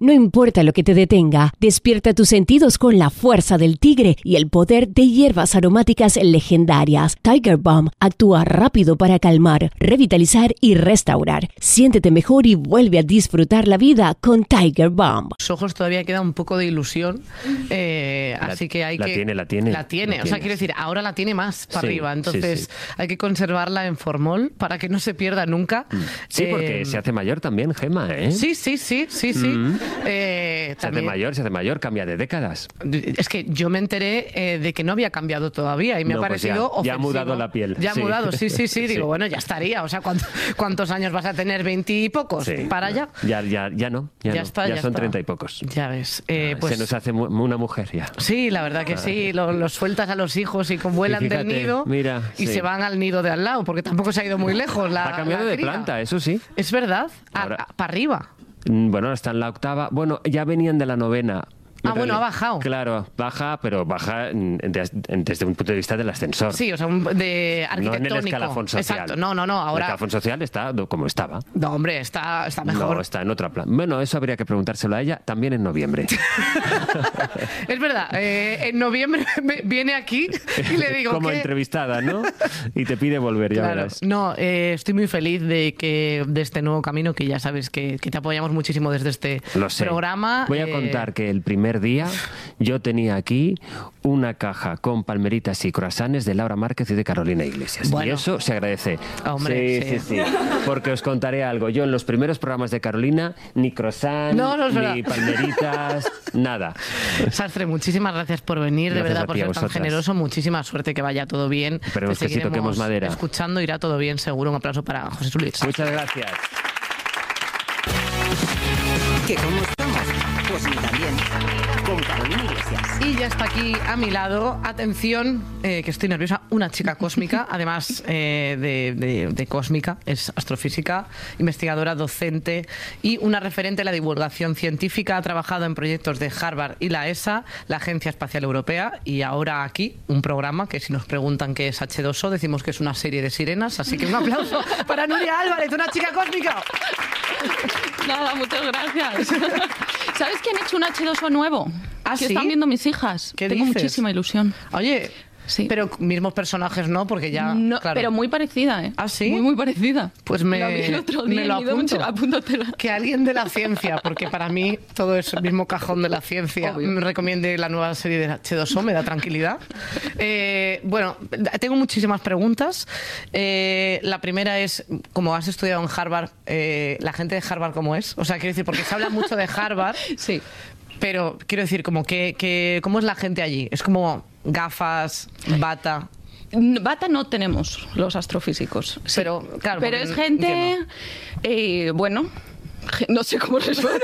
No importa lo que te detenga, despierta tus sentidos con la fuerza del tigre y el poder de hierbas aromáticas legendarias. Tiger Balm actúa rápido para calmar, revitalizar y restaurar. Siéntete mejor y vuelve a disfrutar la vida con Tiger Balm. Los ojos todavía queda un poco de ilusión, así que hay que... La tiene. O sea, quiero decir, ahora la tiene más para arriba, entonces hay que conservarla en formol para que no se pierda nunca. Sí, porque se hace mayor también, Gemma, ¿eh? Sí. Se hace mayor, cambia de décadas. Es que yo me enteré de que no había cambiado todavía y me ha parecido ofensivo. Ya ha mudado la piel. Ya ha mudado, sí. Digo, bueno, ya estaría. O sea, ¿cuántos años vas a tener? ¿20 y pocos? ¿Para allá? Ya no. Ya son 30 y pocos. Ya ves. Se nos hace una mujer ya. Sí, la verdad que sí. Los sueltas a los hijos y vuelan del nido y se van al nido de al lado, porque tampoco se ha ido muy lejos. Ha cambiado de planta, eso sí. Es verdad, para arriba. Bueno, ahora está en la octava. Bueno, ya venían de la novena. Bueno, ha bajado. Claro, pero baja desde un punto de vista del ascensor. Sí, o sea, de arquitectónico. No en el escalafón social. Exacto, no, ahora... El escalafón social está como estaba. No, hombre, está mejor. No, está en otra plan. Bueno, eso habría que preguntárselo a ella también en noviembre. Es verdad, en noviembre viene aquí y le digo como entrevistada, ¿no? Y te pide volver, ya verás. No, estoy muy feliz de este nuevo camino, que ya sabes que te apoyamos muchísimo desde este programa. Voy a contar que el primer día yo tenía aquí una caja con palmeritas y croissants de Laura Márquez y de Carolina Iglesias. Bueno. Y eso se agradece. Hombre, sí. Porque os contaré algo. Yo en los primeros programas de Carolina, ni croissant, ni palmeritas, nada. Sastre, muchísimas gracias por venir, Gracias de verdad, por ser tan generoso. Muchísima suerte, que vaya todo bien. Esperemos que sí, toquemos madera. Escuchando, irá todo bien, seguro. Un aplauso para José Luis. Muchas gracias. ¿Qué cómo estamos? Pues mira, bien, con Carolina Iglesias. Y ya está aquí a mi lado, atención, que estoy nerviosa, una chica cósmica, además de cósmica, es astrofísica, investigadora, docente y una referente de la divulgación científica. Ha trabajado en proyectos de Harvard y la ESA, la Agencia Espacial Europea, y ahora aquí un programa que, si nos preguntan qué es H2O, decimos que es una serie de sirenas, así que un aplauso para Nuria Álvarez, una chica cósmica. Nada, muchas gracias. ¿Sabes que han hecho un H2O nuevo? ¿Ah, que sí? están viendo mis hijas. Tengo muchísima ilusión. Oye, sí. Pero mismos personajes no, porque ya... No, claro. Pero muy parecida, ¿eh? ¿Ah, sí? Muy parecida. Pues lo vi el otro día, me lo apunto. Apúntatela. Que alguien de la ciencia, porque para mí todo es el mismo cajón de la ciencia, me recomiende la nueva serie de H2O, me da tranquilidad. Bueno, tengo muchísimas preguntas. La primera es, como has estudiado en Harvard, ¿la gente de Harvard cómo es? O sea, quiero decir, porque se habla mucho de Harvard, sí. Pero quiero decir, como ¿cómo es la gente allí? Es como gafas, bata... Bata no tenemos los astrofísicos. Sí. Pero, claro, pero es gente... bueno, no sé cómo responder.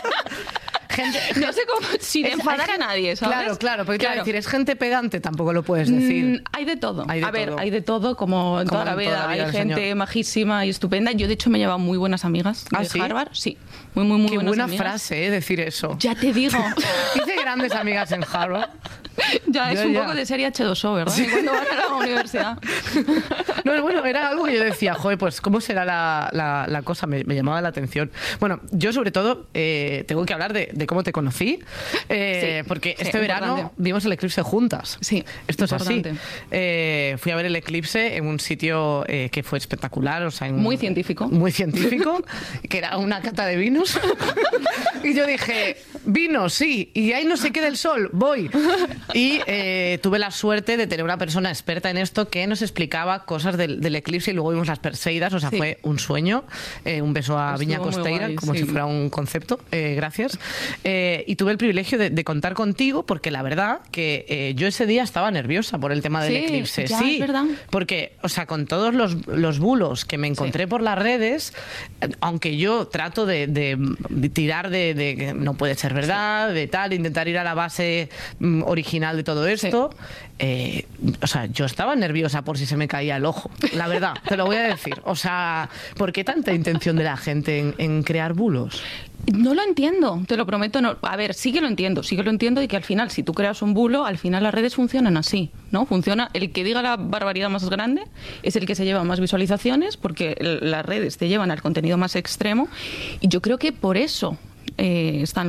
No sé cómo, sin enfadar a nadie, ¿sabes? Claro, porque quiero decir, es gente pedante, tampoco lo puedes decir. Hay de todo. Hay de todo, como en toda la vida. Hay gente majísima y estupenda. Yo, de hecho, me he llevado muy buenas amigas de Harvard. Sí, muy Qué buenas buena amigas. frase, decir eso. Ya te digo. Hice grandes amigas en Harvard. Ya, es un poco de serie H2O, ¿verdad? Sí. Cuando van a la universidad. No, bueno, era algo que yo decía, joder, pues ¿cómo será la cosa? Me llamaba la atención. Bueno, yo sobre todo tengo que hablar de cómo te conocí, porque este verano vimos el eclipse juntas. Sí, esto es así. Fui a ver el eclipse en un sitio que fue espectacular, o sea, muy científico. Muy científico, que era una cata de vinos. Y yo dije, vinos, sí, y ahí no se queda el sol, voy. Y tuve la suerte de tener una persona experta en esto que nos explicaba cosas del eclipse, y luego vimos las Perseidas, o sea, fue un sueño. Un beso a Viña Costeira, guay, como si fuera un concepto. Gracias. Y tuve el privilegio de contar contigo, porque la verdad que yo ese día estaba nerviosa por el tema del eclipse. Sí, es verdad. Porque, o sea, con todos los bulos que me encontré por las redes, aunque yo trato de tirar de que no puede ser verdad, de tal, intentar ir a la base original de todo esto, o sea, yo estaba nerviosa por si se me caía el ojo, la verdad, te lo voy a decir. O sea, ¿por qué tanta intención de la gente en crear bulos? No lo entiendo, te lo prometo. No. A ver, sí que lo entiendo y que al final, si tú creas un bulo, al final las redes funcionan así, ¿no? Funciona, el que diga la barbaridad más grande es el que se lleva más visualizaciones, porque las redes te llevan al contenido más extremo, y yo creo que por eso están